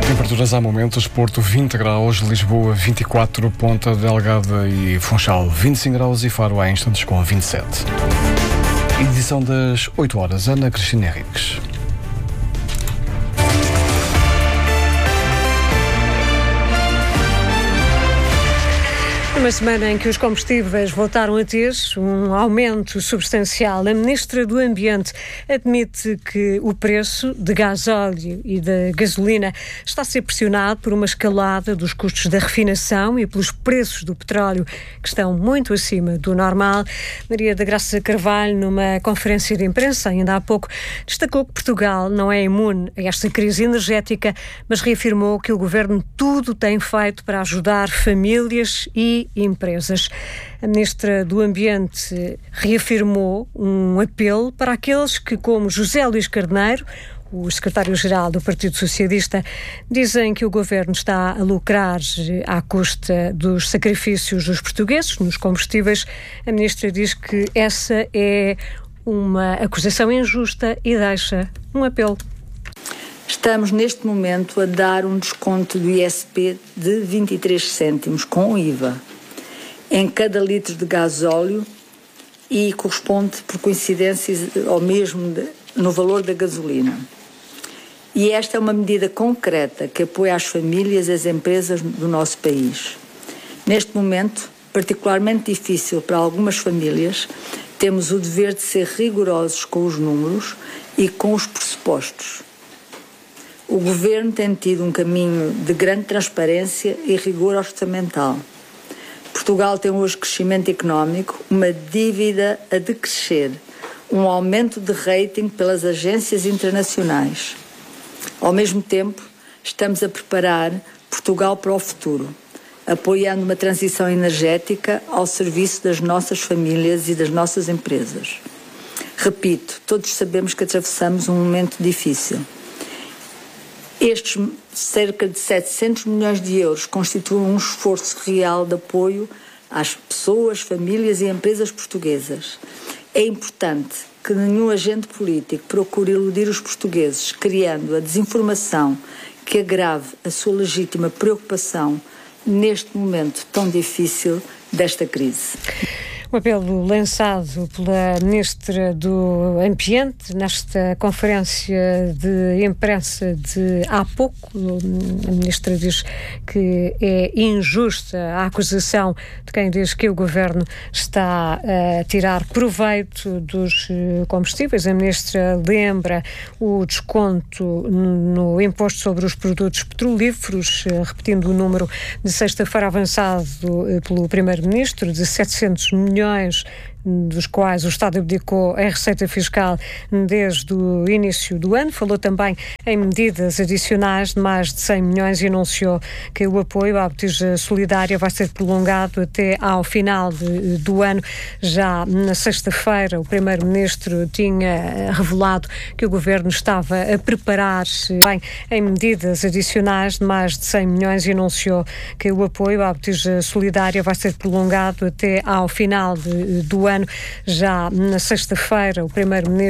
Temperaturas há momentos: Porto 20 graus, Lisboa 24, Ponta Delgada e Funchal 25 graus e Faro há instantes com 27. Edição das 8 horas, Ana Cristina Henriques. Uma semana em que os combustíveis voltaram a ter um aumento substancial. A Ministra do Ambiente admite que o preço de gasóleo e da gasolina está a ser pressionado por uma escalada dos custos da refinação e pelos preços do petróleo, que estão muito acima do normal. Maria da Graça Carvalho, numa conferência de imprensa ainda há pouco, destacou que Portugal não é imune a esta crise energética, mas reafirmou que o Governo tudo tem feito para ajudar famílias e empresas. A Ministra do Ambiente reafirmou um apelo para aqueles que, como José Luís Carneiro, o secretário-geral do Partido Socialista, dizem que o Governo está a lucrar à custa dos sacrifícios dos portugueses nos combustíveis. A Ministra diz que essa é uma acusação injusta e deixa um apelo. Estamos neste momento a dar um desconto do ISP de 23 cêntimos com IVA em cada litro de gasóleo e corresponde, por coincidência, ao mesmo no valor da gasolina. E esta é uma medida concreta que apoia as famílias e as empresas do nosso país. Neste momento, particularmente difícil para algumas famílias, temos o dever de ser rigorosos com os números e com os pressupostos. O Governo tem tido um caminho de grande transparência e rigor orçamental. Portugal tem hoje crescimento económico, uma dívida a decrescer, um aumento de rating pelas agências internacionais. Ao mesmo tempo, estamos a preparar Portugal para o futuro, apoiando uma transição energética ao serviço das nossas famílias e das nossas empresas. Repito, todos sabemos que atravessamos um momento difícil. Estes cerca de 700 milhões de euros constituem um esforço real de apoio às pessoas, famílias e empresas portuguesas. É importante que nenhum agente político procure iludir os portugueses, criando a desinformação que agrave a sua legítima preocupação neste momento tão difícil desta crise. Um apelo lançado pela Ministra do Ambiente nesta conferência de imprensa de há pouco. A Ministra diz que é injusta a acusação de quem diz que o Governo está a tirar proveito dos combustíveis. A Ministra lembra o desconto no imposto sobre os produtos petrolíferos, repetindo o número de sexta-feira avançado pelo Primeiro-Ministro de 700 milhões, dos quais o Estado abdicou a receita fiscal desde o início do ano. Falou também em medidas adicionais de mais de 100 milhões e anunciou que o apoio à botija solidária vai ser prolongado até ao final do ano. Já na sexta-feira, o Primeiro-Ministro tinha revelado que o Governo estava a preparar-se bem em medidas adicionais de mais de 100 milhões e anunciou que o apoio à botija solidária vai ser prolongado até ao final do ano. Já na sexta-feira, o Primeiro-Ministro